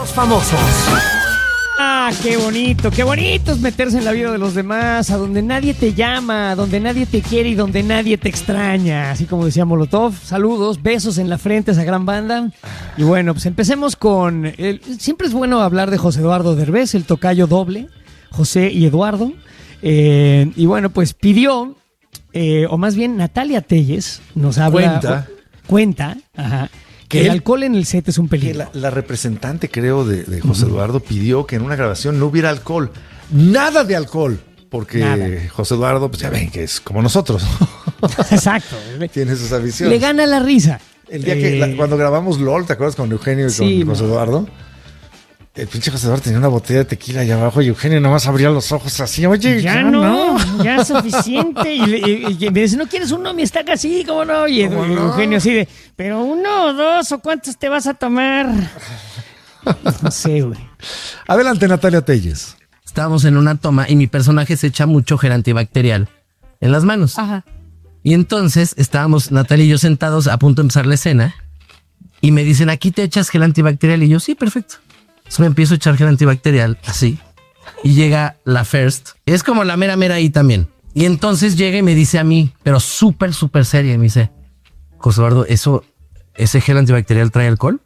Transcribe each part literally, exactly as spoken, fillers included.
los famosos. Ah, qué bonito, qué bonito es meterse en la vida de los demás, a donde nadie te llama, donde nadie te quiere y donde nadie te extraña. Así como decía Molotov, saludos, besos en la frente a esa gran banda. Y bueno, pues empecemos con... El, siempre es bueno hablar de José Eduardo Derbez, el tocayo doble, José y Eduardo. Eh, y bueno, pues pidió, eh, o más bien Natalia Telles nos habla... Cuenta. O, cuenta, ajá. Que el alcohol en el set es un peligro. La, la representante, creo, de, de José uh-huh. Eduardo pidió que en una grabación no hubiera alcohol. Nada de alcohol. Porque Nada. José Eduardo, pues ya ven que es como nosotros. Exacto. Tiene sus aficiones. Le gana la risa. El día eh... que, la, cuando grabamos LOL, ¿te acuerdas con Eugenio y sí, con José no. Eduardo? El pinche José Eduardo tenía una botella de tequila allá abajo y Eugenio nomás abría los ojos así. Oye, ya, ya no, no, ya es suficiente. Y, y, y me dice, ¿no quieres uno? Mi estaca así, ¿cómo no? Y ¿Cómo no? Eugenio así de, ¿pero uno o dos o cuántos te vas a tomar? No sé, güey. Adelante, Natalia Telles. Estábamos en una toma y mi personaje se echa mucho gel antibacterial en las manos. Ajá. Y entonces estábamos Natalia y yo sentados a punto de empezar la escena y me dicen, ¿aquí te echas gel antibacterial? Y yo, sí, perfecto. Entonces me empiezo a echar gel antibacterial, así, y llega la First. Es como la mera mera ahí también. Y entonces llega y me dice a mí, pero súper, súper seria, y me dice, José Eduardo, ¿eso, ese gel antibacterial trae alcohol?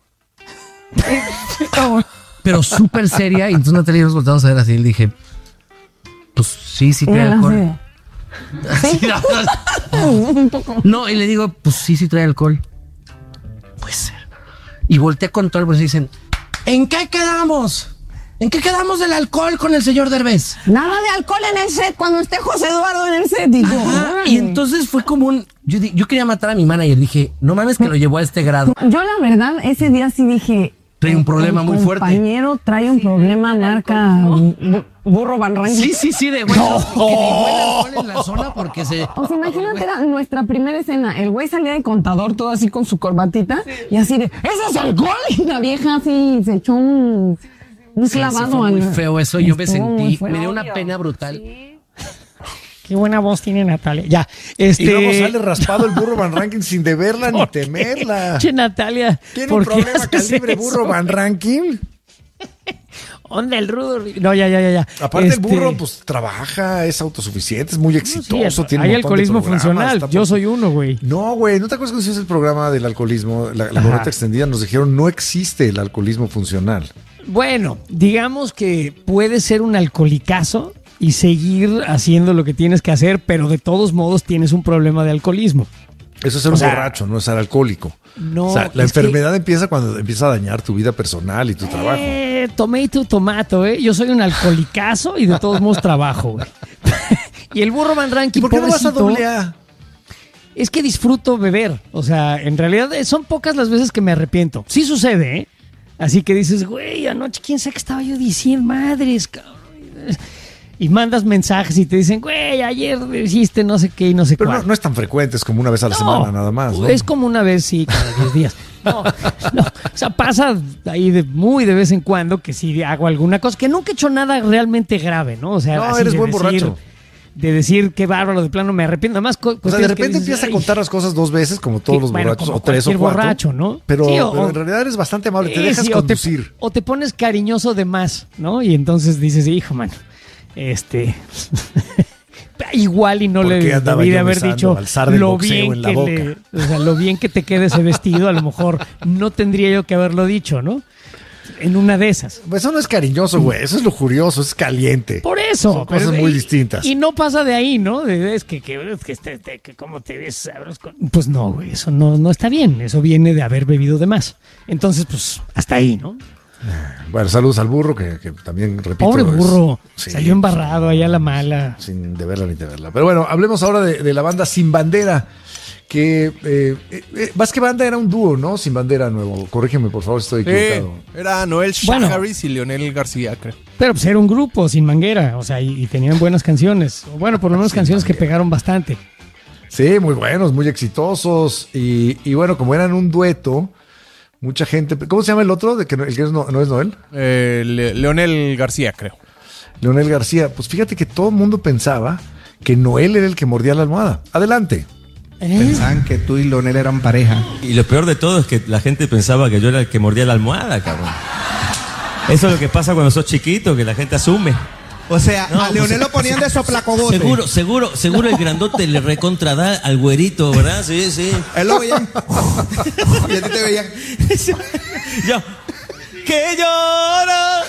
Pero súper seria, y entonces Natalia y nos volvamos a ver así, y le dije, pues sí, sí trae alcohol. ¿Sí? No, y le digo, pues sí, sí trae alcohol. Puede ser. Y volteé con todo el bolsillo y dicen, ¿en qué quedamos? ¿En qué quedamos del alcohol con el señor Derbez? Nada de alcohol en el set cuando esté José Eduardo en el set. Digo, y entonces fue como un... Yo, yo quería matar a mi manager. Dije, no mames que lo llevó a este grado. Yo la verdad, ese día sí dije... Trae un problema muy fuerte. El compañero trae un problema marca Burro Van Ranking. Sí, sí, sí, de bueno. No. Que dejó el alcohol en la zona porque se... O sea, imagínate, era nuestra primera escena. El güey salía de contador todo así con su corbatita sí. y así de, ¿eso es alcohol? Y la vieja así se echó un, un sí, clavado. Sí, fue muy al... feo eso. Yo me sentí, me dio una pena brutal. Sí. Qué buena voz tiene Natalia. Ya, este... Y luego sale raspado el Burro Van Ranking sin deberla ni temerla. Che, Natalia. ¿Tiene un problema calibre eso? Burro Van Ranking? ¿Dónde el rudo? No, ya, ya, ya, ya. Aparte este... el burro, pues, trabaja, es autosuficiente, es muy exitoso. Sí, tiene hay un alcoholismo funcional. Yo por... soy uno, güey. No, güey, ¿no te acuerdas cuando hicimos el programa del alcoholismo? La, la gorrita extendida nos dijeron, no existe el alcoholismo funcional. Bueno, digamos que puede ser un alcoholicazo y seguir haciendo lo que tienes que hacer, pero de todos modos tienes un problema de alcoholismo. Eso es ser o un sea, borracho, no es ser alcohólico. No, o sea, la enfermedad que... empieza cuando empieza a dañar tu vida personal y tu eh, trabajo. Tomato, tomato, ¿eh? Yo soy un alcoholicazo y de todos modos trabajo, güey. Y el Burro Van Ranking, ¿Y por qué pobrecito, no vas a doble A? Es que disfruto beber. O sea, en realidad son pocas las veces que me arrepiento. Sí sucede, ¿eh? Así que dices, güey, anoche quién sabe qué estaba yo diciendo, madres, cabrón. Y mandas mensajes y te dicen, güey, ayer hiciste no sé qué y no sé Pero cuál. no, no es tan frecuente, es como una vez a la no, semana nada más, ¿no? Es como una vez, sí, cada diez días. No, no, o sea, pasa ahí de muy de vez en cuando que sí hago alguna cosa, que nunca he hecho nada realmente grave, ¿no? O sea, no, así eres de buen decir, borracho. De decir qué bárbaro, de plano me arrepiento. Nada más, o sea, de repente empiezas a contar las cosas dos veces, como todos los bueno, borrachos, como o tres o cuatro. borracho, ¿no? Pero, sí, o, pero en realidad eres bastante amable, te eh, dejas sí, conducir. O te, o te pones cariñoso de más, ¿no? Y entonces dices, hijo, mano, este... igual y no le debí de haber dicho lo bien que le, o sea, lo bien que te quede ese vestido, a lo mejor no tendría yo que haberlo dicho, ¿no? En una de esas. Pues eso no es cariñoso, güey, eso es lujurioso, es caliente. Por eso. Son cosas pero, muy y, distintas. Y no pasa de ahí, ¿no? De, es que, que, es que, este, te, que cómo te ves sabroso. Pues no, güey, eso no, no está bien, eso viene de haber bebido de más. Entonces, pues, hasta ahí, ¿no? Bueno, saludos al burro, que, que también, repito... Pobre burro, es, sí, salió embarrado allá a la mala. Sin deberla ni deberla. Pero bueno, hablemos ahora de, de la banda Sin Bandera, que eh, eh, más que banda era un dúo, ¿no? Sin Bandera nuevo. Corrígeme, por favor, estoy equivocado. Eh, era Noel Shaharis bueno, y Leonel García, creo. Pero pues era un grupo sin manguera, o sea, y, y tenían buenas canciones. O bueno, por lo menos sin canciones manguera. Que pegaron bastante. Sí, muy buenos, muy exitosos. Y, y bueno, como eran un dueto... Mucha gente... ¿Cómo se llama el otro? ¿De que no, el que es no, no es Noel? Eh, Le, Leonel García, creo. Leonel García. Pues fíjate que todo el mundo pensaba que Noel era el que mordía la almohada. Adelante. ¿Eh? Pensaban que tú y Leonel eran pareja. Y lo peor de todo es que la gente pensaba que yo era el que mordía la almohada, cabrón. Eso es lo que pasa cuando sos chiquito, que la gente asume. O sea, No, a Leonel lo ponían de soplacogote. Seguro, seguro, seguro el grandote le recontrada al güerito, ¿verdad? Sí, sí. Él lo veían. Y a ti te veían. Yo, que lloro.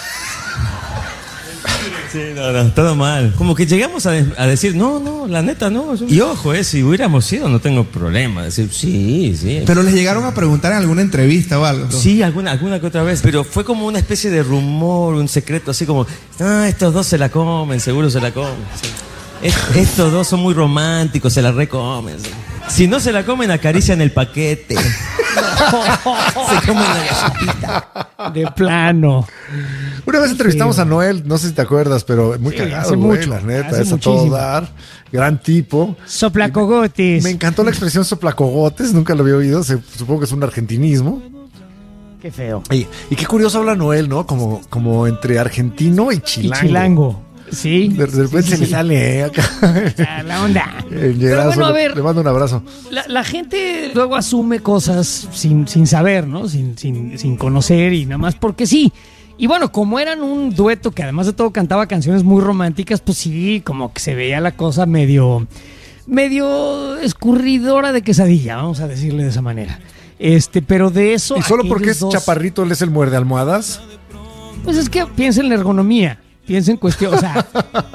Sí, no, no, todo mal. Como que llegamos a, de- a decir, no, no, la neta, no. Y ojo, eh, si hubiéramos sido, no tengo problema. Decir, sí, sí. Pero les llegaron a preguntar en alguna entrevista o algo. Sí, alguna, alguna que otra vez, pero fue como una especie de rumor, un secreto, así como, ah, estos dos se la comen, seguro se la comen. Sí. Es- estos dos son muy románticos, se la recomen. Sí. Si no se la comen, acarician el paquete. Se comen la galletita. De plano. Una vez entrevistamos feo. a Noel, no sé si te acuerdas, pero muy Sí, cagado, hace güey, mucho, la neta, hace es a todo muchísimo. dar, gran tipo. Soplacogotes. Me encantó la expresión soplacogotes, nunca lo había oído, se- supongo que es un argentinismo. Qué feo. Y, y qué curioso habla Noel, ¿no? Como, como entre argentino y Y chilango. chilango. Sí. De, de repente Sí, se sí, le sí. sale eh, acá. Ah, la onda. El Pero llegazo, bueno, a le- ver, le mando un abrazo. la, la gente luego asume cosas sin, sin saber, ¿no? Sin, sin, sin conocer y nada más porque sí. Y bueno, como eran un dueto que además de todo cantaba canciones muy románticas, pues sí, como que se veía la cosa medio, medio escurridora de quesadilla, vamos a decirle de esa manera. Este, pero de eso. Y solo porque aquellos es dos- chaparrito, él es el muerde almohadas. Pues es que piensa en la ergonomía, piensa en cuestión, o sea.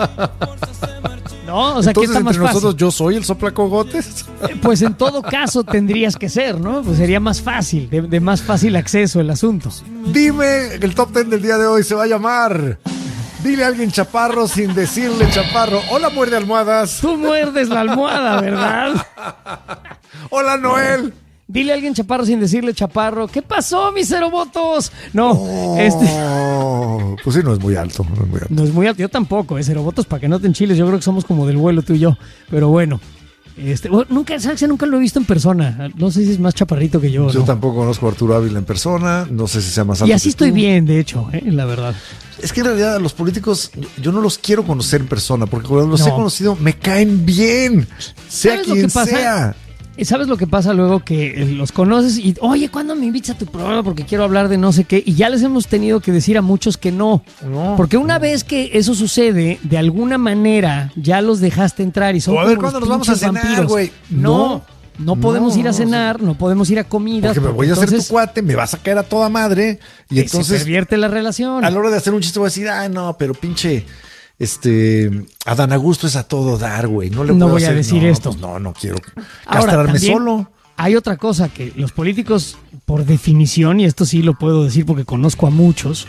No, o sea, ¿qué Entonces, está más entre fácil? nosotros, yo soy el soplacogotes. Pues en todo caso tendrías que ser, ¿no? Pues sería más fácil, de, de más fácil acceso el asunto. Dime, el top ten del día de hoy se va a llamar Dile a alguien chaparro sin decirle chaparro. Hola, muerde almohadas. Tú muerdes la almohada, ¿verdad? Hola, Noel. Dile a alguien chaparro sin decirle chaparro. ¿Qué pasó, mis cerobotos? No, Oh, este pues sí, no es muy alto. No es muy alto. no es muy alto. Yo tampoco, ¿eh? Cerobotos, para que no te enchiles. Yo creo que somos como del vuelo tú y yo. Pero bueno. Este, bueno, nunca, ¿sabes? Nunca lo he visto en persona. No sé si es más chaparrito que yo. Yo ¿no? tampoco conozco a Arturo Ávila en persona. No sé si sea más alto. Y así que estoy tú. bien, de hecho, ¿eh? La verdad. Es que en realidad a los políticos yo- yo no los quiero conocer en persona, porque cuando los No. he conocido me caen bien, sea ¿Sabes lo quien que pasa? sea. ¿Y sabes lo que pasa luego? Que eh, los conoces y, oye, ¿cuándo me invitas a tu programa? Porque quiero hablar de no sé qué. Y ya les hemos tenido que decir a muchos que no. No. Porque una vez que eso sucede, de alguna manera ya los dejaste entrar y son O a ver, como ¿cuándo los nos vamos a pinches cenar, vampiros. güey? No, No. no podemos No, ir a no, cenar, no podemos ir a comidas. Porque me voy a hacer entonces tu cuate, me vas a caer a toda madre. Y se entonces, pervierte la relación. a la hora de hacer un chiste voy a decir, ah, no, pero pinche, este, Adán Augusto es a todo dar, güey. No le No puedo voy a hacer- decir no, esto. pues no, no quiero Ahora, castrarme también solo. Hay otra cosa que los políticos, por definición, y esto sí lo puedo decir porque conozco a muchos,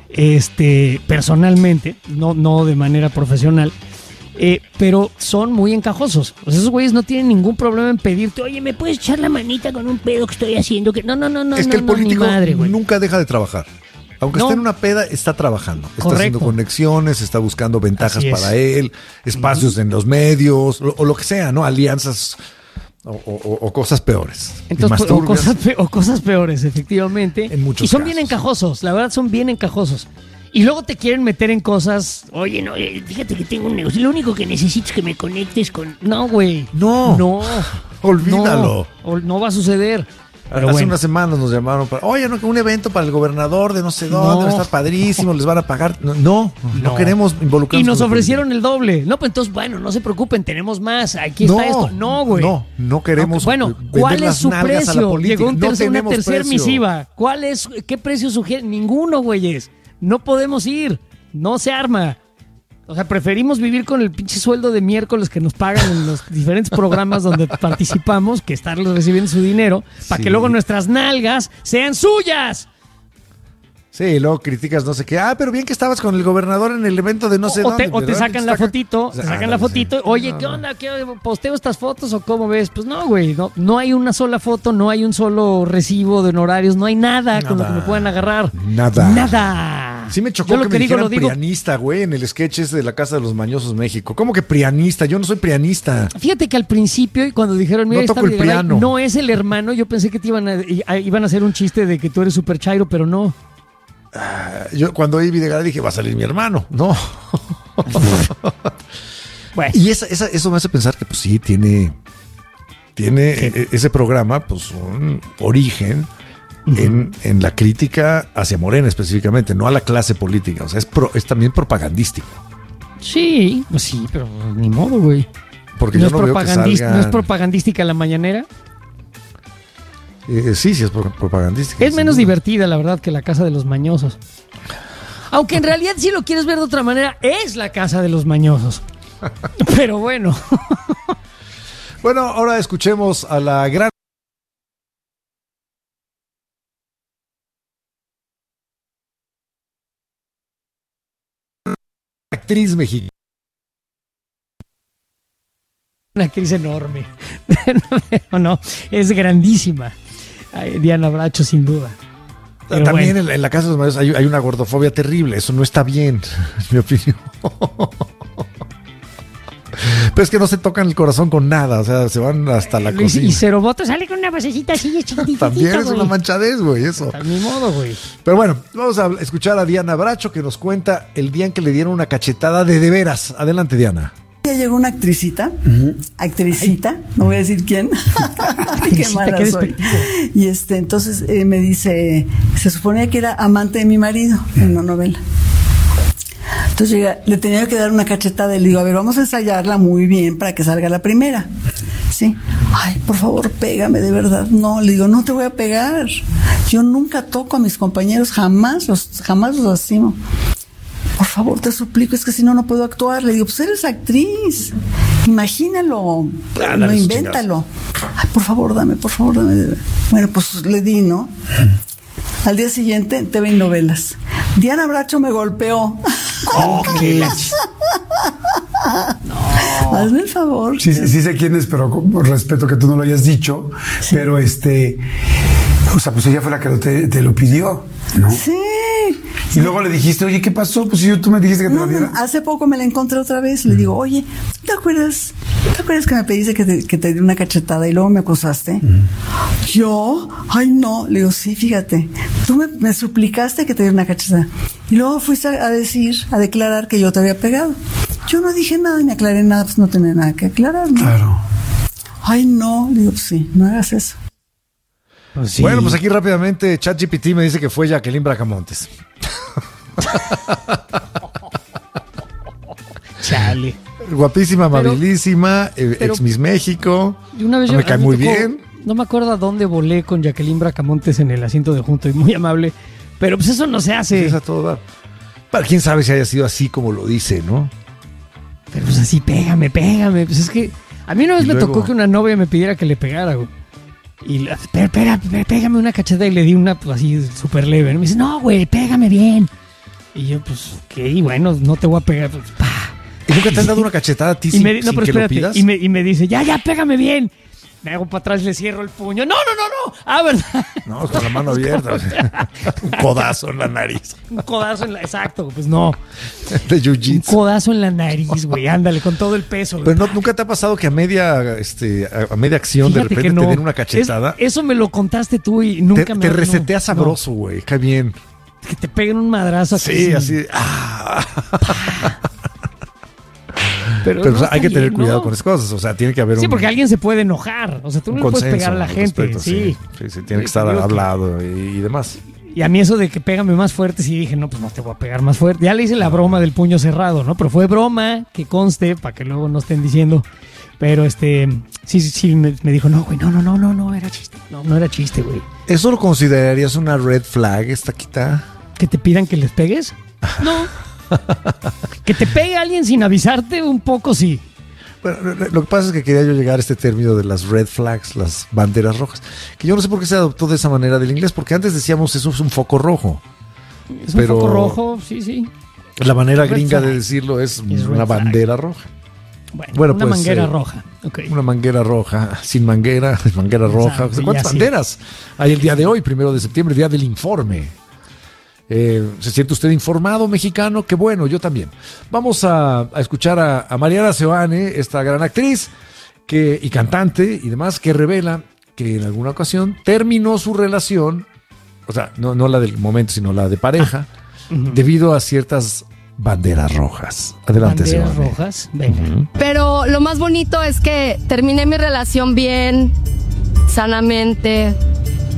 este, personalmente, no, no de manera profesional, eh, pero son muy encajosos. O sea, esos güeyes no tienen ningún problema en pedirte, oye, ¿me puedes echar la manita con un pedo que estoy haciendo? Que no, no, no, no, es no, que el no, ni político madre, güey. nunca deja de trabajar. Aunque No. esté en una peda, está trabajando. Está Correcto. haciendo conexiones, está buscando ventajas Así es. para él, espacios en los medios, o, o lo que sea, ¿no? Alianzas o, o- o cosas peores. y Entonces, más o, turbias. cosas pe- o cosas peores, efectivamente. En muchos y son casos. bien encajosos, la verdad son bien encajosos. Y luego te quieren meter en cosas, oye, no, eh, fíjate que tengo un negocio, lo único que necesito es que me conectes con... No, güey. No. No. Olvídalo. No, o- no va a suceder. Pero Hace bueno. unas semanas nos llamaron para, oye, no, que un evento para el gobernador de no sé dónde, No. va a estar padrísimo, les van a pagar. No, no, no, No. queremos involucrarnos. Y nos con el ofrecieron el doble. No, pues entonces, bueno, no se preocupen, tenemos más. Aquí No, está esto. No, güey. no, no queremos Ok, Bueno, vender ¿cuál es las su nalgas a la precio? política. Llegó un No tercer- una tenemos tercera precio. misiva. ¿Cuál es? ¿Qué precio sugiere? Ninguno, güeyes. No podemos ir. No se arma. O sea, preferimos vivir con el pinche sueldo de miércoles que nos pagan en los diferentes programas donde participamos que estarles recibiendo su dinero para Sí. que luego nuestras nalgas sean suyas. Sí, y luego criticas no sé qué. Ah, pero bien que estabas con el gobernador en el evento de no sé o, dónde. te, o te ¿verdad? sacan la Saca- fotito, te Ah, sacan la sí. fotito. Oye, No, ¿qué no. onda? ¿Qué posteo estas fotos o cómo ves? Pues no, güey, no, no hay una sola foto, no hay un solo recibo de honorarios, no hay nada, con lo que Nada. me puedan agarrar. Nada. Nada. Sí me chocó Yo lo que, que me digo dijeran lo digo. prianista, güey, en el sketch ese de la Casa de los Mañosos México. ¿Cómo que prianista? Yo no soy prianista. Fíjate que al principio y cuando dijeron, mira, No ahí está toco el Videgaray, piano. no es el hermano, yo pensé que te iban a, i- iban a hacer un chiste de que tú eres super chairo, pero no. Yo cuando oí Videgaray dije, va a salir mi hermano. No. Bueno, Y esa, esa- eso me hace pensar que pues sí, tiene, tiene e- ese programa pues un origen uh-huh. en, en la crítica hacia Morena específicamente, no a la clase política. O sea, es, pro, es también propagandístico. Sí, pues sí, pero ni modo, güey. Porque ¿No, yo es no veo que salgan... ¿No es propagandística la mañanera? Eh, sí, sí es propagandística. Es menos duda. divertida, la verdad, que la Casa de los Mañosos. Aunque en realidad, si lo quieres ver de otra manera, es la Casa de los Mañosos. Pero bueno. Bueno, ahora escuchemos a la gran actriz mexicana. Una actriz enorme. No, no, es grandísima. Ay, Diana Bracho, sin duda. Pero también bueno. en, en la Casa de los Mañosos hay, hay una gordofobia terrible. Eso no está bien, en mi opinión. Pero es que no se tocan el corazón con nada, o sea, se van hasta la Luis, cocina. Y Cero Voto sale con una vocecita así de chiquitita. También es güey. una manchadez, güey, eso. A mi modo, güey. Pero bueno, vamos a escuchar a Diana Bracho que nos cuenta el día en que le dieron una cachetada de de veras. Adelante, Diana. Ya llegó una actricita, uh-huh. actricita, Ay. no voy a decir quién. Qué mala qué soy. Y este, entonces eh, me dice, se suponía que era amante de mi marido en una novela. Entonces llega, le tenía que dar una cachetada y le digo, a ver, vamos a ensayarla muy bien para que salga la primera. Sí. Ay, por favor, pégame, de verdad. No, le digo, no te voy a pegar. Yo nunca toco a mis compañeros, jamás los, jamás los lastimo. Por favor, te suplico, es que si no, no puedo actuar. Le digo, pues eres actriz. Imagínalo, ah, no, invéntalo. Ay, por favor, dame, por favor, dame. Bueno, pues le di, ¿no? Al día siguiente, T V y novelas. Diana Bracho me golpeó. Oh, qué no. Hazme el favor. Sí, sí, sí sé quién es, pero con respeto que tú no lo hayas dicho. Sí. Pero este, o sea, pues ella fue la que te, te lo pidió, ¿no? Sí. Y luego le dijiste, oye, ¿qué pasó? Pues yo, tú me dijiste que te no, lo diera. No, hace poco me la encontré otra vez. Le digo, oye, ¿te acuerdas? ¿Te acuerdas que me pediste que te, que te di una cachetada y luego me acusaste? Mm. ¿Yo? Ay, no. Le digo, sí, fíjate. Tú me, me suplicaste que te diera una cachetada. Y luego fuiste a, a decir, a declarar que yo te había pegado. Yo no dije nada ni aclaré nada, pues no tenía nada que aclarar, ¿no? Claro. Ay, no. Le digo, pues sí, no hagas eso. Pues sí. Bueno, pues aquí rápidamente ChatGPT me dice que fue Jacqueline Bracamontes. Chale. Guapísima, amabilísima, pero, ex Miss México. Una vez no yo, me cae muy tocó, bien. No me acuerdo a dónde volé con Jacqueline Bracamontes en el asiento de junto y muy amable. Pero pues eso no se hace. Sí, es a todo dar. Para quién sabe si haya sido así como lo dice, ¿no? Pero pues así, pégame, pégame. Pues es que a mí una vez y me luego... tocó que una novia me pidiera que le pegara, güey. Y, espera, espera, pégame una cachetada y le di una pues, así súper leve. ¿no? Me dice, no, güey, pégame bien. Y yo, pues, ok, bueno, no te voy a pegar. Pues, pa. ¿Y nunca te han dado una cachetada a ti sin, me, no, sin pero que espérate, lo pidas? Y me, y me dice, ya, ya, pégame bien. Me hago para atrás, le cierro el puño. No, no, no, no. Ah, ¿verdad? No, con la mano abierta. Un codazo en la nariz. Un codazo en la... Exacto, pues no. De jiu-jitsu. Un codazo en la nariz, güey. Ándale, con todo el peso. Pero no, ¿nunca te ha pasado que a media, este, a media acción Fíjate de repente no. te den una cachetada? Es, eso me lo contaste tú y nunca te, me... Te resetea no, sabroso, güey. No. Qué bien. Que te peguen un madrazo. Sí, así. así ah. Pero, Pero no o sea, hay que tener bien, cuidado ¿no? con esas cosas. O sea, tiene que haber sí, un... Sí, porque alguien se puede enojar. O sea, tú no le puedes pegar a la gente. Respeto, sí. Sí, sí, sí, tiene que estar hablado y, y demás. Y a mí eso de que pégame más fuerte, sí dije, no, pues no te voy a pegar más fuerte. Ya le hice la broma del puño cerrado, ¿no? Pero fue broma, que conste, para que luego no estén diciendo. Pero este, sí, sí, sí me, me dijo, no, güey, no, no, no, no, no, era chiste. No, no era chiste, güey. ¿Eso lo considerarías una red flag, esta quita? ¿Que te pidan que les pegues? No. Que te pegue alguien sin avisarte, un poco sí. Bueno, lo que pasa es que quería yo llegar a este término de las red flags, las banderas rojas, que yo no sé por qué se adoptó de esa manera del inglés, porque antes decíamos eso es un foco rojo. Es pero un foco rojo, sí, sí. La manera gringa de decirlo es, es una bandera roja. Bueno, bueno una pues, manguera eh, roja. Okay. Una manguera roja, sin manguera, manguera roja. Exacto, ¿cuántas banderas sí. hay el día de hoy, primero de septiembre, día del informe? Eh, ¿Se siente usted informado, mexicano? Qué bueno, yo también. Vamos a, a escuchar a, a Mariana Seoane, esta gran actriz que, y cantante y demás, que revela que en alguna ocasión terminó su relación, o sea, no, no la del momento, sino la de pareja, ah, uh-huh. debido a ciertas banderas rojas. Adelante, Banderas Seoane. rojas, venga. Uh-huh. Pero lo más bonito es que terminé mi relación bien, sanamente,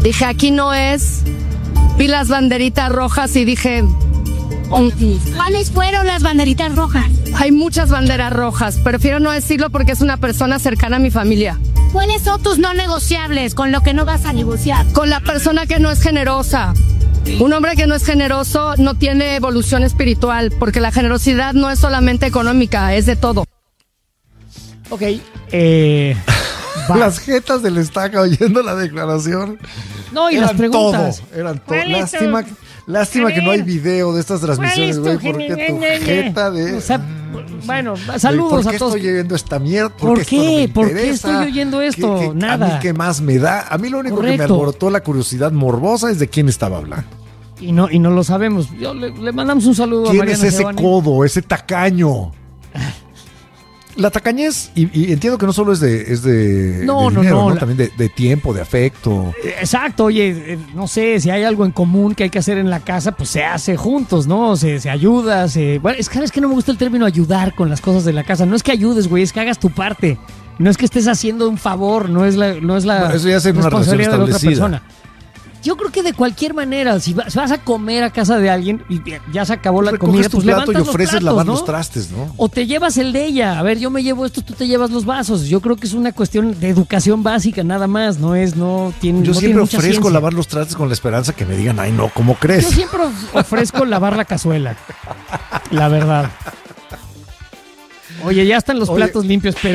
Dije, aquí no es. Vi las banderitas rojas y dije... ¿Cuáles fueron las banderitas rojas? Hay muchas banderas rojas. Prefiero no decirlo porque es una persona cercana a mi familia. ¿Cuáles son tus no negociables? Con lo que no vas a negociar. Con la persona que no es generosa. Un hombre que no es generoso no tiene evolución espiritual, porque la generosidad no es solamente económica, es de todo. Ok, eh... Las jetas del estaca oyendo la declaración. No, y eran las preguntas. Todo, eran todo. Lástima, lástima que no hay video de estas transmisiones, güey, porque tu jeta de... O sea, bueno, saludos ¿Por qué a todos. estoy oyendo esta mierda? ¿Por, ¿Por qué? No ¿Por qué estoy oyendo esto? ¿Qué, qué, Nada. A mí qué más me da. A mí lo único Correcto. que me alborotó la curiosidad morbosa es de quién estaba hablando. Y no, y no lo sabemos. Yo le, le mandamos un saludo a ¿Quién Mariana es ese Giovanni. codo, ese tacaño? La tacañez, y, y entiendo que no solo es de, es de, No, de no, dinero, no, ¿no? la- También de, de tiempo, de afecto. Exacto, oye, eh, no sé, si hay algo en común que hay que hacer en la casa, pues se hace juntos, ¿no? Se, se ayuda, se... Bueno, es que, es que no me gusta el término ayudar con las cosas de la casa. No es que ayudes, güey, es que hagas tu parte. No es que estés haciendo un favor, no es la, no es la Bueno, eso ya es en una relación responsabilidad de la otra establecida. persona. Yo creo que de cualquier manera, si vas, si vas a comer a casa de alguien y ya se acabó la Recoges comida, tu pues plato levantas y los ofreces platos, lavar ¿no? los trastes, ¿no? O te llevas el de ella. A ver, yo me llevo esto, tú te llevas los vasos. Yo creo que es una cuestión de educación básica, nada más. No es, no tiene. Yo no siempre tiene mucha ofrezco ciencia. lavar los trastes con la esperanza que me digan, ay no, ¿cómo Yo crees? siempre of- ofrezco lavar la cazuela. La verdad. Oye, ya están los Oye. platos limpios, pero